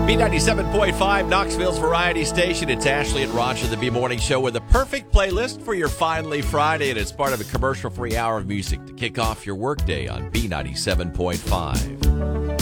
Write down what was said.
B97.5, Knoxville's variety station. It's Ashley and Roger, the B-Morning Show, with a perfect playlist for your Finally Friday, and it's part of a commercial-free hour of music to kick off your workday on B97.5.